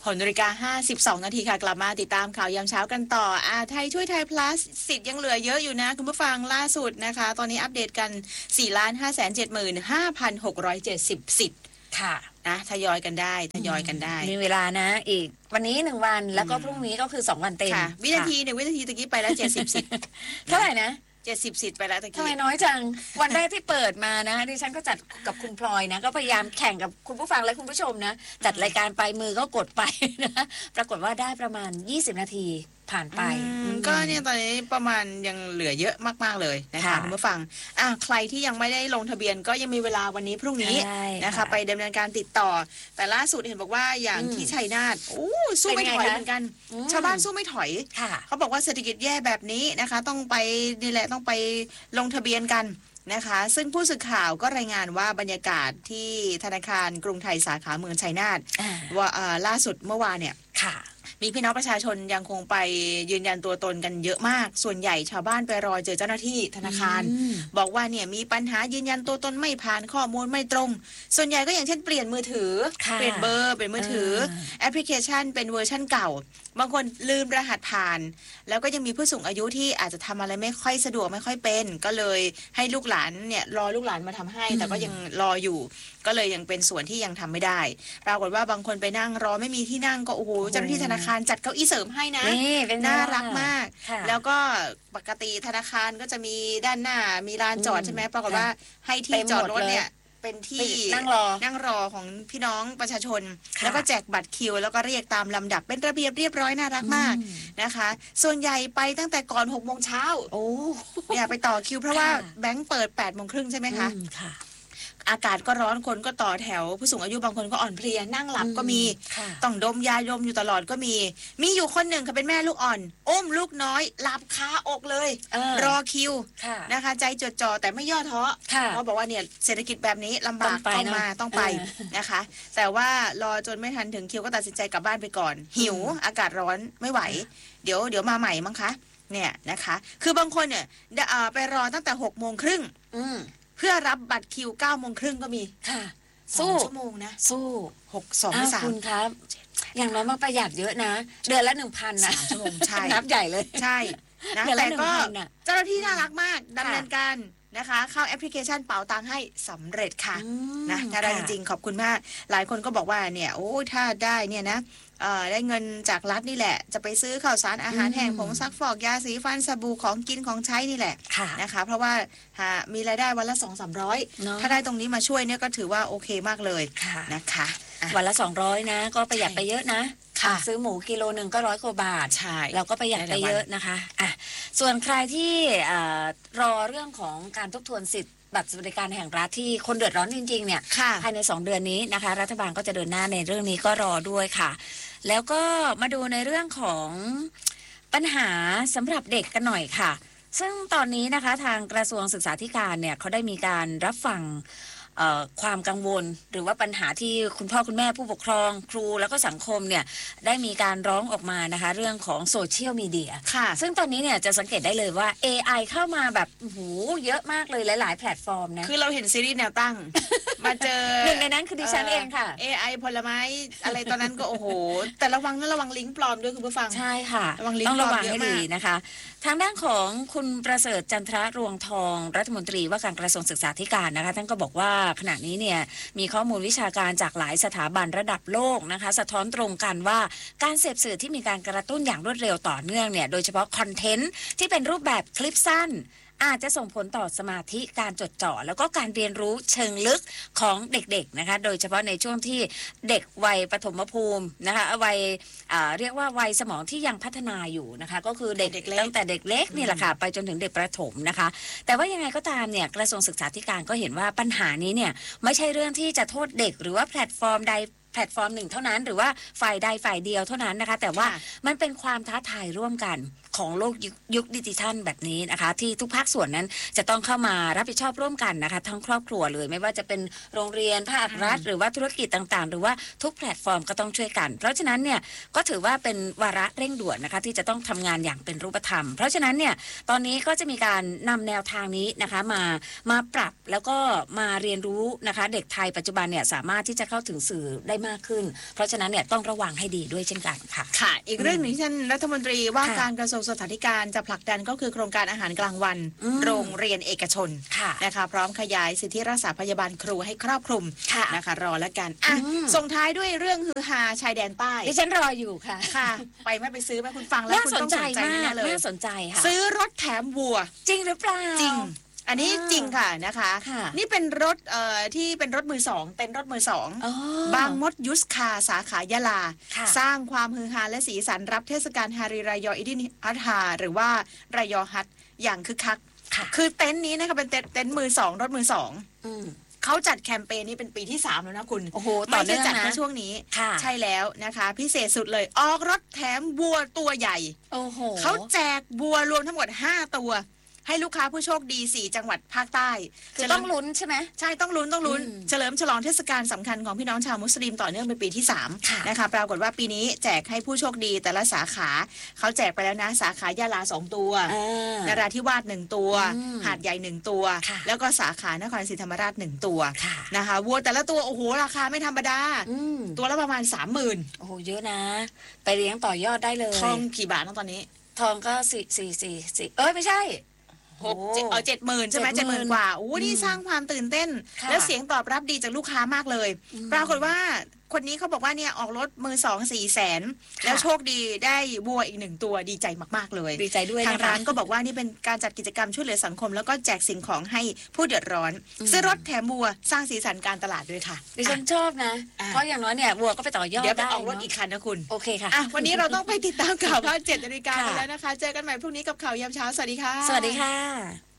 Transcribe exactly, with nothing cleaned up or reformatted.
หกนาฬิกาห้าสิบสองนาทีค่ะกลับมาติดตามข่าวยามเช้ากันต่ออาไทยช่วยไทย plus สิทธิ์ยังเหลือเยอะอยู่นะคุณผู้ฟังล่าสุดนะคะตอนนี้อัปเดตกัน สี่ล้านห้าแสนเจ็ดหมื่นห้าพันหกร้อยเจ็ดสิบ สิทธิ์ค่ะนะทยอยกันได้ทยอยกันได้มีเวลานะอีกวันนี้หนึ่งวันแล้วก็พรุ่งนี้ก็คือสองวันเต็มวินาทีหนึ่งวินาทีตะกี้ไปแล้วเจ็ดสิบสิทธิ์เท่าไหร่นะเจ็ดสิบสิทธิ์ไปแล้วตะกี้ทำไมน้อยจังวันแรกที่เปิดมานะดิฉันก็จัดกับคุณพลอยนะก็พยายามแข่งกับคุณผู้ฟังและคุณผู้ชมนะจัดรายการไปมือก็กดไปนะปรากฏว่าได้ประมาณยี่สิบนาทีผ่านไปก็เนี่ยตอนนี้ประมาณยังเหลือเยอะมากๆเลยนะคะคุณผู้ฟังอ่ะใครที่ยังไม่ได้ลงทะเบียนก็ยังมีเวลาวันนี้พรุ่งนี้นะคะไปดำเนินการติดต่อแต่ล่าสุดเห็นบอกว่าอย่างที่ชัยนาทโอ้สู้ไม่ถอยเหมือนกันชาวบ้านสู้ไม่ถอยเขาบอกว่าเศรษฐกิจแย่แบบนี้นะคะต้องไปนี่แหละต้องไปลงทะเบียนกันนะคะซึ่งผู้สื่อข่าวก็รายงานว่าบรรยากาศที่ธนาคารกรุงไทยสาขาเมืองชัยนาทว่าล่าสุดเมื่อวานเนี่ยมีพี่น้องประชาชนยังคงไปยืนยันตัวตนกันเยอะมากส่วนใหญ่ชาวบ้านไปรอเจอเจ้าหน้าที่ธนาคารบอกว่าเนี่ยมีปัญหายืนยันตัวตนไม่ผ่านข้อมูลไม่ตรงส่วนใหญ่ก็อย่างเช่นเปลี่ยนมือถือเปลี่ยนเบอร์เป็นมือถือแอปพลิเคชันเป็นเวอร์ชั่นเก่าบางคนลืมรหัสผ่านแล้วก็ยังมีผู้สูงอายุที่อาจจะทำอะไรไม่ค่อยสะดวกไม่ค่อยเป็นก็เลยให้ลูกหลานเนี่ยรอลูกหลานมาทำให้แต่ก็ยังรออยู่ก็เลยยังเป็นส่วนที่ยังทำไม่ได้ปรากฏว่าบางคนไปนั่งรอไม่มีที่นั่งก็โอ้โหเจ้าหน้าที่ธนาคารจัดเก้าอี้เสริมให้นะน่ารักมากแล้วก็ปกติธนาคารก็จะมีด้านหน้ามีลานจอดใช่ไหมปรากฏว่าให้ที่จอดรถเนี่ยเป็นที่นั่งรอนั่งรอของพี่น้องประชาชนแล้วก็แจกบัตรคิวแล้วก็เรียกตามลำดับเป็นระเบียบเรียบร้อยน่ารักมากนะคะส่วนใหญ่ไปตั้งแต่ก่อนหกโมงเช้าโอ้เนี่ยไปต่อคิวเพราะว่าแบงค์เปิดแปดโมงครึ่งใช่ไหมคะอากาศก็ร้อนคนก็ต่อแถวผู้สูงอายุบางคนก็อ่อนเพลียนั่งหลับก็มีต้องดมยาดมอยู่ตลอดก็มีมีอยู่คนหนึ่งค่ะเป็นแม่ลูกอ่อนอุ้มลูกน้อยหลับคาอกเลยรอคิวนะคะใจจดจ่อแต่ไม่ย่อท้อเพราะบอกว่าเนี่ยเศรษฐกิจแบบนี้ลำบากต้องมาต้องไปนะคะแต่ว่ารอจนไม่ทันถึงคิวก็ตัดสินใจกลับบ้านไปก่อนหิวอากาศร้อนไม่ไหวเดี๋ยวเดี๋ยวมาใหม่มั้งคะเนี่ยนะคะคือบางคนเนี่ยไปรอตั้งแต่หกโมงครึ่งเพื่อรับบัตรคิวเก้าโมงครึ่งก็มีค่ะสู้ชั่วโมงนะสู้หกสองสามคุณครับอย่างน้อยมันประหยัดเยอะนะเดือนละหนึ่งพันนะชั่วโมงใช่นับใหญ่เลยใช่นะแต่ก็เจ้าหน้าที่น่ารักมากดำเนินการนะคะเข้าแอปพลิเคชันเป๋าตังให้สำเร็จค่ะนะน่ารักจริงๆขอบคุณมากหลายคนก็บอกว่าเนี่ยโอ้ถ้าได้เนี่ยนะได้เงินจากรัฐนี่แหละจะไปซื้อข้าวสารอาหารแห้งผงซักฟอกยาสีฟันสบู่ของกินของใช้นี่แหละนะคะเพราะว่ามีรายได้วันละสองสามร้อยถ้าได้ตรงนี้มาช่วยเนี่ยก็ถือว่าโอเคมากเลยนะคะวันละสองร้อยนะก็ประหยัดไปเยอะนะซื้อหมูกิโลหนึ่งก็ร้อยกว่าบาทใช่เราก็ประหยัดไปเยอะนะคะอ่ะส่วนใครที่รอเรื่องของการทบทวนสิทธิ์บัตรสวัสดิการแห่งรัฐที่คนเดือดร้อนจริงๆเนี่ยภายในสองเดือนนี้นะคะรัฐบาลก็จะเดินหน้าในเรื่องนี้ก็รอด้วยค่ะแล้วก็มาดูในเรื่องของปัญหาสำหรับเด็กกันหน่อยค่ะซึ่งตอนนี้นะคะทางกระทรวงศึกษาธิการเนี่ยเขาได้มีการรับฟังความกังวลหรือว่าปัญหาที่คุณพ่อคุณแม่ผู้ปกครองครูแล้วก็สังคมเนี่ยได้มีการร้องออกมานะคะเรื่องของโซเชียลมีเดียซึ่งตอนนี้เนี่ยจะสังเกตได้เลยว่า เอ ไอ เข้ามาแบบโอ้โหเยอะมากเลยหลายๆแพลตฟอร์มนะคือเราเห็นซีรีส์แนวตั้งมาเจอหนึ่งในนั้นคือดิฉันเองค่ะเอ ไอ ผลไม้อะไรตอนนั้นก็โอ้โหแต่ระวังนะระวังลิงก์ปลอมด้วยคุณผู้ฟังใช่ค่ะต้องระวังให้ดีนะคะทางด้านของคุณประเสริฐจันทรรวงทองรัฐมนตรีว่าการกระทรวงศึกษาธิการนะคะท่านก็บอกว่าขณะนี้เนี่ยมีข้อมูลวิชาการจากหลายสถาบันระดับโลกนะคะสะท้อนตรงกันว่าการเสพสื่อที่มีการกระตุ้นอย่างรวดเร็วต่อเนื่องเนี่ยโดยเฉพาะคอนเทนต์ที่เป็นรูปแบบคลิปสั้นอาจจะส่งผลต่อสมาธิการจดจ่อแล้วก็การเรียนรู้เชิงลึกของเด็กๆนะคะโดยเฉพาะในช่วงที่เด็กวัยปฐมภูมินะคะวัยเรียกว่าวัยสมองที่ยังพัฒนาอยู่นะคะก็คือเด็กตั้งแต่เด็กเล็กนี่แหละค่ะไปจนถึงเด็กประถมนะคะแต่ว่ายังไงก็ตามเนี่ยกระทรวงศึกษาธิการก็เห็นว่าปัญหานี้เนี่ยไม่ใช่เรื่องที่จะโทษเด็กหรือว่าแพลตฟอร์มใดแพลตฟอร์มหนึ่งเท่านั้นหรือว่าฝ่ายใดฝ่ายเดียวเท่านั้นนะคะแต่ว่ามันเป็นความท้าทายร่วมกันของโลกยุคดิจิทัลแบบนี้นะคะที่ทุกภาคส่วนนั้นจะต้องเข้ามารับผิดชอบร่วมกันนะคะทั้งครอบครัวเลยไม่ว่าจะเป็นโรงเรียนภาครัฐหรือว่าธุรกิจต่างๆหรือว่าทุกแพลตฟอร์มก็ต้องช่วยกันเพราะฉะนั้นเนี่ยก็ถือว่าเป็นวาระเร่งด่วนนะคะที่จะต้องทำงานอย่างเป็นรูปธรรมเพราะฉะนั้นเนี่ยตอนนี้ก็จะมีการนำแนวทางนี้นะคะมามาปรับแล้วก็มาเรียนรู้นะคะเด็กไทยปัจจุบันเนี่ยสามารถที่จะเข้าถึงสื่อได้มากขึ้นเพราะฉะนั้นเนี่ยต้องระวังให้ดีด้วยเช่นกันค่ะค่ะอีกเรื่องหนึ่งที่ท่านรัฐมนตรีว่าการกระทรวงศึกษาธิการจะผลักดันก็คือโครงการอาหารกลางวันโรงเรียนเอกชนนะคะพร้อมขยายสิทธิรักษาพยาบาลครูให้ครอบคลุมนะคะรอแล้วกันอ่ะส่งท้ายด้วยเรื่องฮือฮาชายแดนใต้ดิฉันรออยู่ค่ะค่ะไปไม่ไปซื้อไหมคุณฟังแล้วคุณต้องสนใจแน่เลยน่าสนใจค่ะซื้อรถแถมวัวจริงหรือเปล่าจริงอันนี้จริงค่ะนะคะนี่เป็นรถเอ่อที่เป็นรถมือสองเต็นท์รถมือสองบางมดยุสคาสาขายะลาสร้างความฮือฮาและสีสันรับเทศกาลฮาริรายออิดินอัฏฐาหรือว่ารายอฮัตอย่างคึกคักคือเต็นท์นี้นะคะเป็นเต็นท์มือสองรถมือสองเขาจัดแคมเปญนี้เป็นปีที่สามแล้วนะคุณโอ้โหต่อเนื่องนะไม่ใช่จัดแค่ช่วงนี้ใช่แล้วนะคะพิเศษสุดเลยออกรถแถมวัวตัวใหญ่โอ้โหเขาแจกวัวรวมทั้งหมดห้าตัวให้ลูกค้าผู้โชคดีสี่จังหวัดภาคใต้คือต้องลุ้นใช่ไหมใช่ต้องลุ้นต้องลุ้นเฉลิมฉลองเทศกาลสำคัญของพี่น้องชาวมุสลิมต่อเนื่องเป็นปีที่สามนะคะปรากฏว่าปีนี้แจกให้ผู้โชคดีแต่ละสาขาเขาแจกไปแล้วนะสาขายะลาสองตัวนราธิวาสหนึ่งตัวหาดใหญ่หนึ่งตัวแล้วก็สาขานครศรีธรรมราชหนึ่งตัวนะคะวัวแต่ละตัวโอ้โหราคาไม่ธรรมดาตัวละประมาณสามหมื่นโอ้โหเยอะนะไปเลี้ยงต่อยอดได้เลยทองกี่บาทตอนนี้ทองก็สี่สี่สี่สี่เอ้ยไม่ใช่หกเจ็ดเออเจ็ดหมื่นใช่ไหมเจ็ดหมื่นกว่าโอ้นี่สร้างความตื่นเต้นและเสียงตอบรับดีจากลูกค้ามากเลยปรากฏว่าคนนี้เขาบอกว่าเนี่ยออกรถมือสองสี่แสนแล้วโชคดีได้วัวอีกหนึ่งตัวดีใจมากๆเลยดีใจด้วยทางร้านก็บอกว่านี่เป็นการจัดกิจกรรมช่วยเหลือสังคมแล้วก็แจกสิ่งของให้ผู้เดือดร้อนซื้อรถแถมวัวสร้างสีสันการตลาดด้วยค่ะดิฉันชอบนะเพราะอย่างน้อยเนี่ยวัวก็ไปต่อยอดได้เดี๋ยวไปออกรถอีกคันนะคุณโอเคค่ะวันนี้เราต้องไปติดตามข่าวภาคเจ็ดนาฬิกาแล้วนะคะเจอกันใหม่พรุ่งนี้กับข่าวยามเช้าสวัสดีค่ะสวัสดีค่ะ